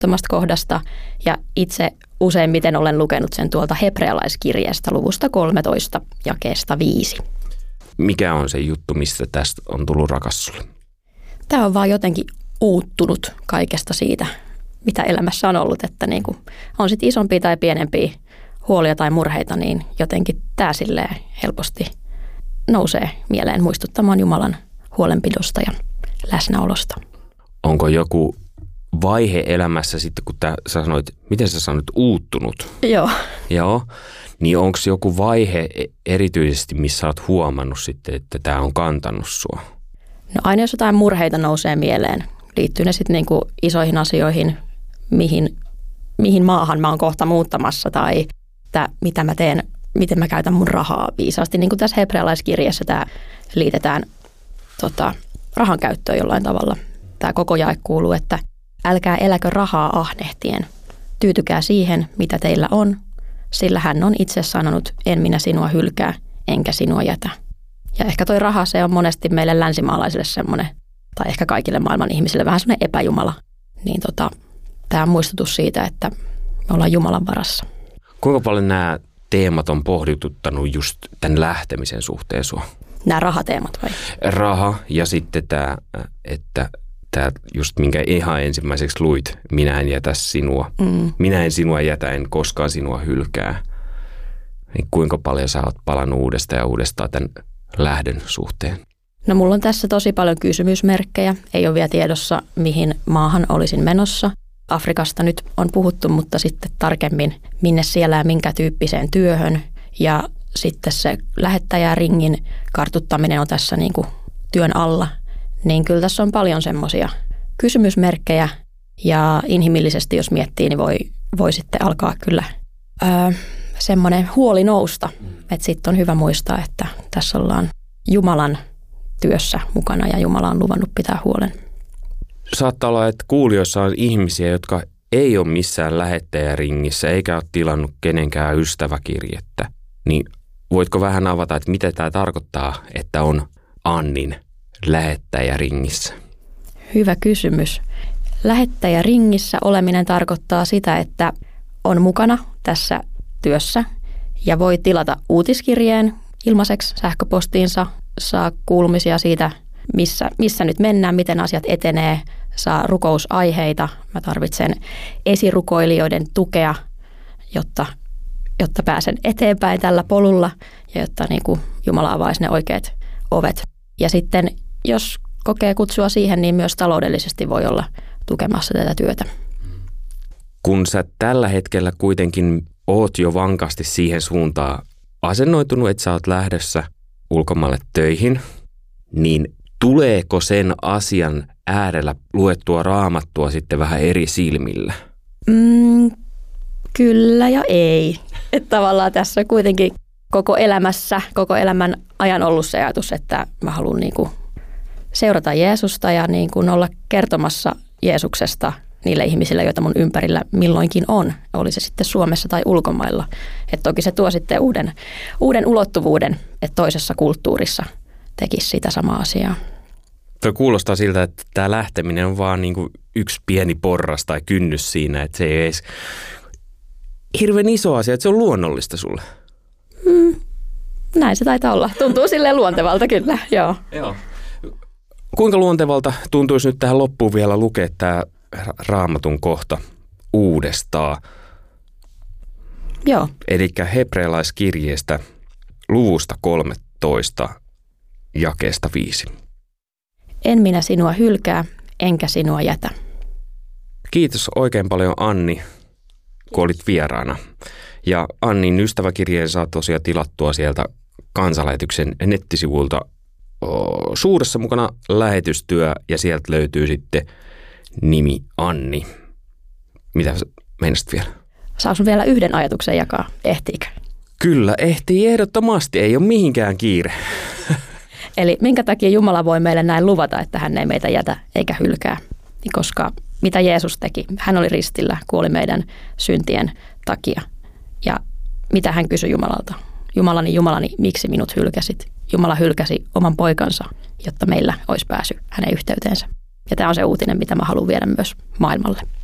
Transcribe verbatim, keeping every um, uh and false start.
kohdasta ja itse useimmiten olen lukenut sen tuolta hebrealaiskirjeestä luvusta kolmetoista jakeesta viisi. Mikä on se juttu, mistä tästä on tullut rakas sulle? Tämä on vaan jotenkin uuttunut kaikesta siitä, mitä elämässä on ollut, että niin kuin on sitten isompia tai pienempiä huolia tai murheita, niin jotenkin tämä silleen helposti nousee mieleen muistuttamaan Jumalan huolenpidosta ja läsnäolosta. Onko joku vaihe elämässä sitten, kun tää, sä sanoit, miten sä sanoit, uuttunut? Joo. Joo. Niin onko joku vaihe erityisesti, missä olet huomannut sitten, että tämä on kantanut sua? No aina jos jotain murheita nousee mieleen, liittyy ne sitten niinku isoihin asioihin, mihin, mihin maahan mä oon kohta muuttamassa tai että mitä mä teen, miten mä käytän mun rahaa viisaasti. Niin kuin tässä hebrealaiskirjassa tämä liitetään tota, rahan käyttöön jollain tavalla. Tämä koko jae kuuluu, että älkää eläkö rahaa ahnehtien. Tyytykää siihen, mitä teillä on, sillä hän on itse sanonut, en minä sinua hylkää, enkä sinua jätä. Ja ehkä toi raha, se on monesti meille länsimaalaisille semmoinen, tai ehkä kaikille maailman ihmisille vähän semmoinen epäjumala. Niin tota, tämä on muistutus siitä, että me ollaan Jumalan varassa. Kuinka paljon nämä teemat on pohdituttanut just tämän lähtemisen suhteen sua? Nämä rahateemat vai? Raha ja sitten tämä, että tämä just minkä ihan ensimmäiseksi luit, minä en jätä sinua. Mm. Minä en sinua jätä, en koskaan sinua hylkää. Niin kuinka paljon sä oot palannut uudestaan ja uudestaan tämän lähdön suhteen? No mulla on tässä tosi paljon kysymysmerkkejä. Ei ole vielä tiedossa, mihin maahan olisin menossa. Afrikasta nyt on puhuttu, mutta sitten tarkemmin minne siellä ja minkä tyyppiseen työhön. Ja sitten se lähettäjäringin kartuttaminen on tässä niin kuin työn alla. Niin kyllä tässä on paljon semmoisia kysymysmerkkejä ja inhimillisesti jos miettii, niin voi, voi sitten alkaa kyllä öö, semmoinen huoli nousta. Että sitten on hyvä muistaa, että tässä ollaan Jumalan työssä mukana ja Jumala on luvannut pitää huolen. Saattaa olla, että kuulijoissa on ihmisiä, jotka ei ole missään lähettäjäringissä eikä ole tilannut kenenkään ystäväkirjettä. Niin voitko vähän avata, että mitä tämä tarkoittaa, että on Annin lähettäjäringissä? Hyvä kysymys. Lähettäjäringissä oleminen tarkoittaa sitä, että on mukana tässä työssä ja voi tilata uutiskirjeen ilmaiseksi sähköpostiinsa, saa kuulumisia siitä, missä, missä nyt mennään, miten asiat etenee, saa rukousaiheita. Mä tarvitsen esirukoilijoiden tukea, jotta, jotta pääsen eteenpäin tällä polulla ja jotta niin kuin Jumala avaisi ne oikeat ovet. Ja sitten jos kokee kutsua siihen, niin myös taloudellisesti voi olla tukemassa tätä työtä. Kun sä tällä hetkellä kuitenkin oot jo vankasti siihen suuntaan asennoitunut, että sä oot lähdössä ulkomaille töihin, niin tuleeko sen asian äärellä luettua raamattua sitten vähän eri silmillä? Mm, kyllä ja ei. Että tavallaan tässä kuitenkin koko elämässä, koko elämän ajan ollut se ajatus, että mä haluan niin kuin seurata Jeesusta ja niin kuin olla kertomassa Jeesuksesta niille ihmisille, joita mun ympärillä milloinkin on, oli se sitten Suomessa tai ulkomailla. Että toki se tuo sitten uuden, uuden ulottuvuuden, että toisessa kulttuurissa tekisi sitä samaa asiaa. Tuo kuulostaa siltä, että tämä lähteminen on vaan niin kuin yksi pieni porras tai kynnys siinä, että se ei edes hirveän iso asia, että se on luonnollista sulle. Mm, näin se taitaa olla. Tuntuu silleen luontevalta kyllä, joo. Joo. Kuinka luontevalta tuntuisi nyt tähän loppuun vielä lukea tämä Raamatun kohta uudestaan? Joo. Eli hebrealaiskirjeestä luvusta kolmetoista jakeesta viisi. En minä sinua hylkää, enkä sinua jätä. Kiitos oikein paljon Anni, kun olit vieraana. Ja Annin ystäväkirjeen saa tosiaan tilattua sieltä Kansanlähetyksen nettisivulta Suuressa mukana lähetystyö ja sieltä löytyy sitten nimi Anni. Mitä meinasit vielä? Saanko vielä yhden ajatuksen jakaa? Ehtiikö? Kyllä, ehtii ehdottomasti. Ei ole mihinkään kiire. Eli minkä takia Jumala voi meille näin luvata, että hän ei meitä jätä eikä hylkää? Koska mitä Jeesus teki? Hän oli ristillä, kuoli meidän syntien takia. Ja mitä hän kysyi Jumalalta? Jumalani, Jumalani, miksi minut hylkäsit? Jumala hylkäsi oman poikansa, jotta meillä olisi pääsy hänen yhteyteensä. Ja tämä on se uutinen, mitä mä haluan viedä myös maailmalle.